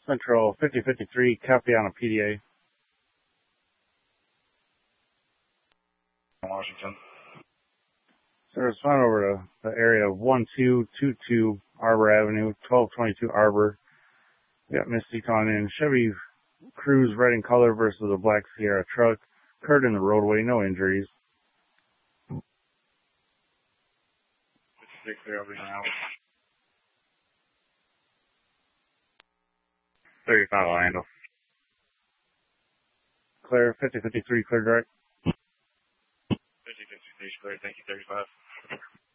Central 5053, copy on a PDA. Washington. So respond over to the area of 1222 Arbor Avenue, 1222 Arbor. We got Misty calling in. Chevy Cruze red in color versus a black Sierra truck. Occurred in the roadway, no injuries. 56 clear, I'll be out. 35 will handle. Clear, 5053 clear direct. 5053 clear, thank you, 35.